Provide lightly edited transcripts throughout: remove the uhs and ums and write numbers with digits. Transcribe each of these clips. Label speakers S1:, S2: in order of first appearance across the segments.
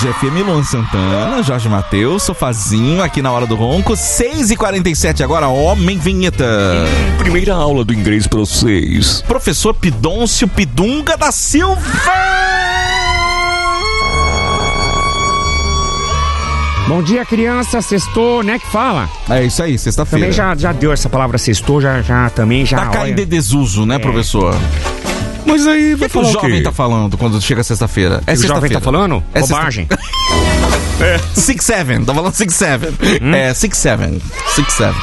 S1: FM, Luan Santana, Jorge Mateus, Sofazinho, aqui na Hora do Ronco, 6h47 agora, homem vinheta.
S2: Primeira aula do inglês pra vocês.
S1: Professor Pidôncio Pidunga da Silva.
S3: Bom dia, criança, sextou, né, que fala?
S1: É isso aí, sexta-feira.
S3: Também já deu essa palavra sextou, já também já...
S1: Tá caindo de desuso, né, professor?
S2: Mas aí vai falar
S1: o jovem tá falando quando chega sexta-feira? É
S3: o jovem tá falando?
S1: É
S3: bobagem.
S1: 6-7, tá falando 6-7. É 6-7. 6-7.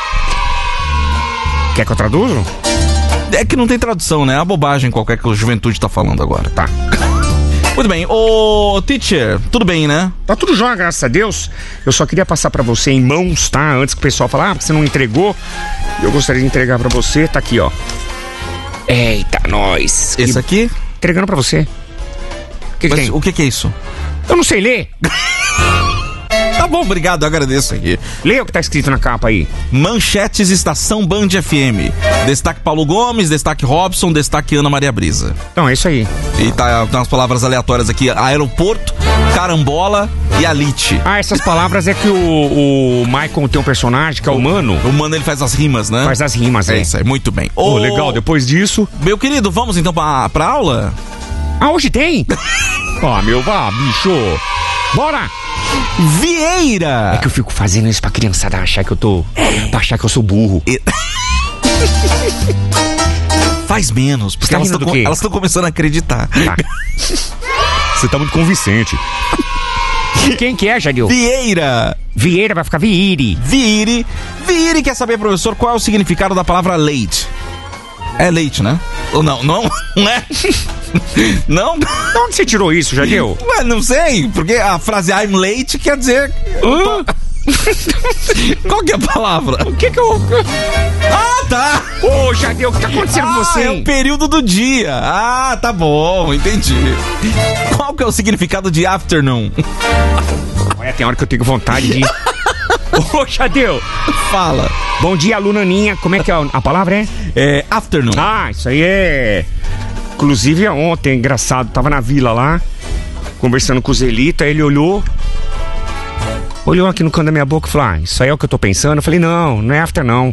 S3: Quer que eu traduzo?
S1: É que não tem tradução, né? É uma bobagem qualquer que a juventude tá falando agora.
S3: Tá.
S1: Muito bem. Ô, teacher, tudo bem, né?
S3: Tá tudo jóia, graças a Deus. Eu só queria passar pra você em mãos, tá? Antes que o pessoal fale, porque você não entregou. Eu gostaria de entregar pra você. Tá aqui, ó. Eita, nós.
S1: Esse aqui?
S3: Entregando pra você.
S1: Mas
S3: tem?
S1: o que é isso?
S3: Eu não sei ler.
S1: Tá bom, obrigado, eu agradeço aqui.
S3: Lê o que tá escrito na capa aí.
S1: Manchetes Estação Band FM. Destaque Paulo Gomes, destaque Robson, destaque Ana Maria Brisa.
S3: Então, é isso aí.
S1: E tá umas palavras aleatórias aqui: aeroporto, carambola e alite.
S3: Ah, essas palavras é que o Michael tem um personagem que é o Mano.
S1: O Mano, ele faz as rimas, né?
S3: Faz as rimas,
S1: é. Isso aí, muito bem.
S3: Legal, depois disso...
S1: Meu querido, vamos então pra aula?
S3: Ah, hoje tem? Vá, bicho. Bora!
S1: Vieira!
S3: É que eu fico fazendo isso pra criançada achar que eu tô... Pra achar que eu sou burro.
S1: Faz menos, porque
S3: tá
S1: elas estão começando a acreditar.
S3: Tá. Você tá muito convincente. Quem que é, Jadil?
S1: Vieira!
S3: Vieira vai ficar Viire.
S1: Viire quer saber, professor, qual é o significado da palavra leite? É leite, né? Ou não? Não é? Não?
S3: De onde você tirou isso, Jadil?
S1: Ué, não sei, porque a frase I'm late quer dizer... Qual que é a palavra?
S3: O que eu...
S1: Ah, tá!
S3: Ô, Jadil, o que tá acontecendo com você?
S1: É o período do dia. Ah, tá bom, entendi. Qual que é o significado de afternoon?
S3: Olha, tem hora que eu tenho vontade de... Ô, Jadil!
S1: Fala.
S3: Bom dia, aluna Aninha. Como é que é a palavra?
S1: É afternoon.
S3: Ah, isso aí é... Inclusive, ontem, engraçado, tava na vila lá, conversando com o Zelito, aí ele olhou aqui no canto da minha boca e falou, isso aí é o que eu tô pensando. Eu falei, não é after, não.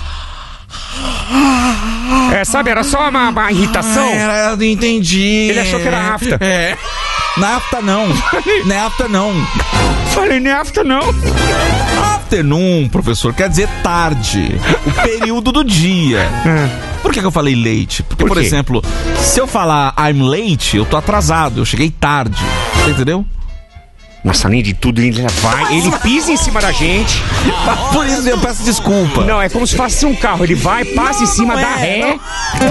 S3: Sabe, era só uma irritação.
S1: Eu entendi.
S3: Ele achou que era after.
S1: Não é after, não. Não é after, não.
S3: Falei, não é after, não.
S1: Afternoon, professor, quer dizer tarde. O período do dia. Por que eu falei late? Porque, por exemplo, se eu falar I'm late, eu tô atrasado, eu cheguei tarde. Você entendeu?
S3: Nossa, além de tudo, ele pisa em cima da gente.
S1: Por isso eu peço desculpa.
S3: Não, é como se fosse um carro. Ele vai, passa em cima, dá ré.